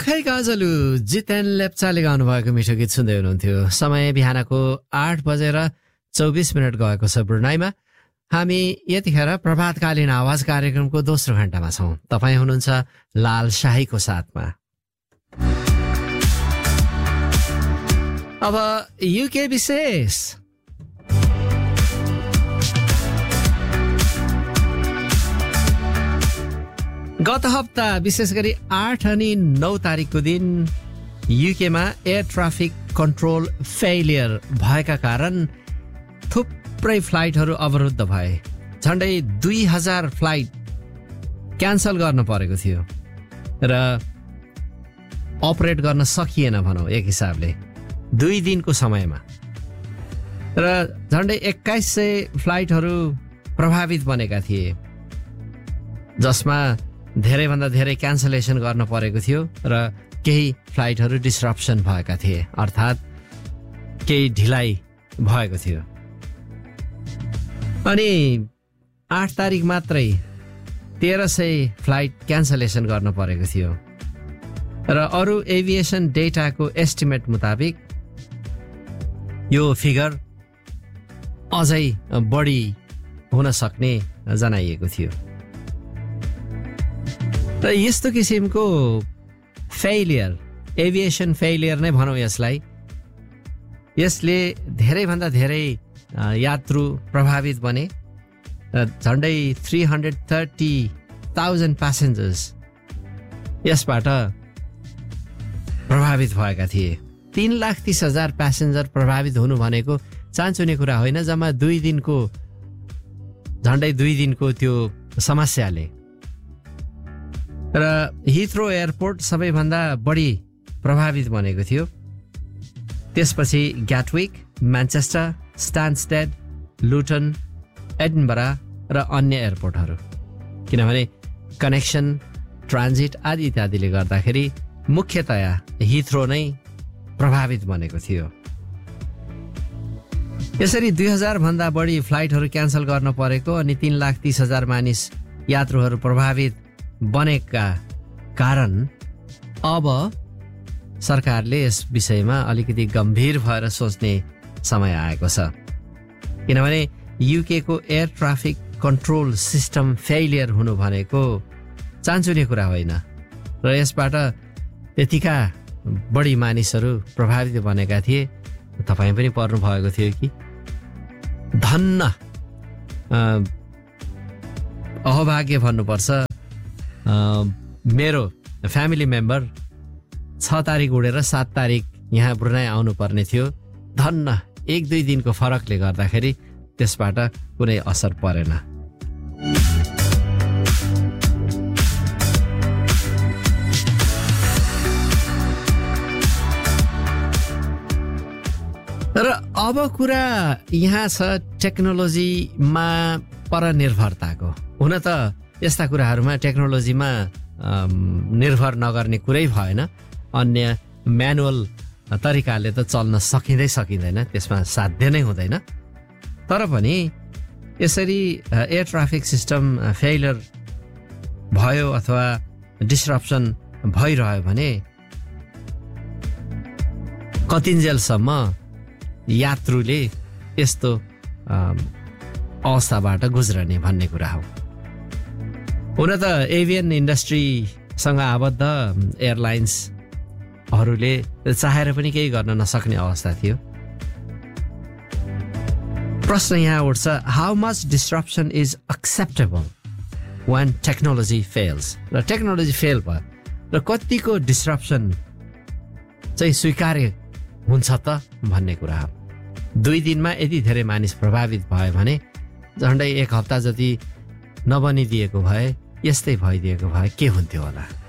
आखै गाजलु जितेन लेप्चाले गाउनु भएको मिठो गीत सुन्दै हुनुहुन्थ्यो। समय बिहानको 8:24 गएको छ ब्रुनाईमा। हामी यतिखेर प्रभातकालीन आवाज कार्यक्रमको दोस्रो घण्टामा छौं। तपाईँ हुनुहुन्छ लाल शाहीको साथमा। अब युके विशेष। गत हप्ता विशेष गरी 8 अनि 9 तारिकको दिन युकेमा एयर ट्राफिक कन्ट्रोल फेलियर भएका कारण थुप्रै फ्लाइटहरू अवरुद्ध भए। झन्डै 2000 फ्लाइट क्यान्सल गर्न परेको थियो र अपरेट गर्न सकिएन भनौँ एक हिसाबले 2 दिनको समयमा। र झन्डै 2100 फ्लाइटहरू प्रभावित बनेका थिए, जसमा धेरैभन्दा धेरै क्यान्सलेसन गर्न परेको थियो र केही फ्लाइटहरू डिस्रप्सन भएका थिए, अर्थात् केही ढिलाइ भएको थियो। अनि 8 तारिक मात्रै 1300 फ्लाइट क्यान्सलेसन गर्न परेको थियो र अरू एभिएसन डेटाको एस्टिमेट मुताबिक यो फिगर अझै बढी हुन सक्ने जनाइएको थियो। र यस्तो किसिमको फेलियर, एभिएसन फेलियर नै भनौँ यसलाई, यसले धेरैभन्दा धेरै यात्रु प्रभावित बने र झन्डै 330,000 प्यासेन्जर्स यसबाट प्रभावित भएका थिए। 3,30,000 प्यासेन्जर प्रभावित हुनु भनेको चान्चुने कुरा होइन। जम्मा 2 दिनको, झन्डै 2 दिनको त्यो समस्याले। र हिथ्रो एयरपोर्ट सबैभन्दा बढी प्रभावित बनेको थियो। त्यसपछि ग्याटविक, म्यान्चेस्टर, स्टान्स्टेड, लुटन, एडिनबरा र अन्य एयरपोर्टहरू, किनभने कनेक्सन, ट्रान्जिट आदि इत्यादिले गर्दाखेरि मुख्यतया हिथ्रो नै प्रभावित बनेको थियो। यसरी 2000 भन्दा बढी फ्लाइटहरू क्यान्सल गर्न परेको अनि 3,30,000 मानिस यात्रुहरू प्रभावित बनेका कारण अब सरकारले यस विषयमा अलिकति गम्भीर भएर सोच्ने समय आएको छ। किनभने युके को air traffic control system failure हुनु भनेको चान्चुने कुरा होइन र यसबाट त्यतिका बढी मानिसहरू प्रभावित बनेका थिए। तपाईँ पनि पर्नु भएको थियो कि? धन्न अहोभाग्य भन्नुपर्छ, मेरो फ्यामिली मेम्बर 6 तारिक उडेर 7 तारिक यहाँ ब्रुनाई आउनुपर्ने थियो। धन्न 1-2 दिनको फरकले गर्दाखेरि त्यसबाट कुनै असर परेन। र अब कुरा यहाँ छ टेक्नोलोजीमा परनिर्भरताको। हुन त यस्ता कुराहरूमा टेक्नोलोजीमा निर्भर नगर्ने कुरै भएन। अन्य म्यानुअल तरिकाले त चल्न सकिँदैन, त्यसमा साध्य नै हुँदैन। तर पनि यसरी एयर ट्राफिक सिस्टम फेलियर भयो अथवा डिस्रप्सन भइरह्यो भने कतिन्जेलसम्म यात्रुले यस्तो अवस्थाबाट गुज्रने भन्ने कुरा हो। हुन त एभियन इन्डस्ट्रीसँग आबद्ध एयरलाइन्सहरूले चाहेर पनि केही गर्न नसक्ने अवस्था थियो। प्रश्न यहाँ उठ्छ, how much disruption is acceptable when technology fails? र टेक्नोलोजी फेल भयो र कतिको डिस्ट्रप्सन चाहिँ स्वीकार्य हुन्छ त भन्ने कुरा हो। 2 दिनमा यदि धेरै मानिस प्रभावित भयो भने झन्डै 1 हप्ता जति नबनिदिएको भए, यस्तै भइदिएको भए के हुन्थ्यो होला?